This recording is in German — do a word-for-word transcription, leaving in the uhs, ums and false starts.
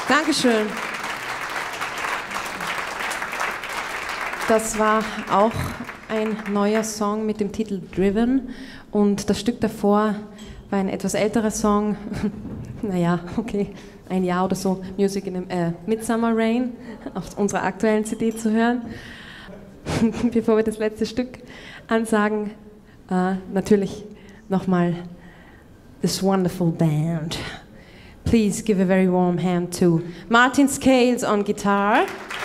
Dankeschön. Das war auch ein neuer Song mit dem Titel Driven und das Stück davor war ein etwas älterer Song, naja, okay, ein Jahr oder so, Music in the, äh, Midsummer Rain auf unserer aktuellen C D zu hören. Bevor wir das letzte Stück ansagen, äh, natürlich nochmal this wonderful band. Please give a very warm hand to Martin Scales on guitar.